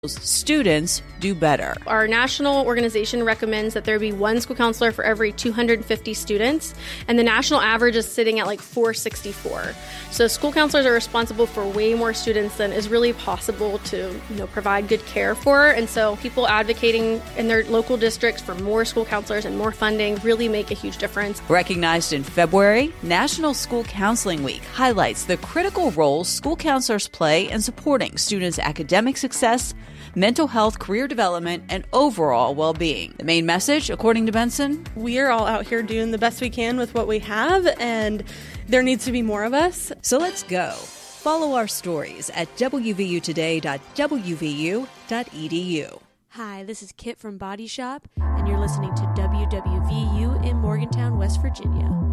students do better. Our national organization recommends that there be one school counselor for every 250 students, and the national average is sitting at like 464. So school counselors are responsible for way more students than is really possible to, provide good care for. And so people advocating in their local districts for more school counselors and more funding really make a huge difference. Recognized in February, National School Counseling Week highlights the critical role school counselors play in supporting students' academic success, mental health, career development, and overall well-being. The main message, according to Benson, we are all out here doing the best we can with what we have, and there needs to be more of us. So let's go. Follow our stories at wvutoday.wvu.edu. Hi, this is Kit from Body Shop, and you're listening to WWVU in Morgantown, West Virginia.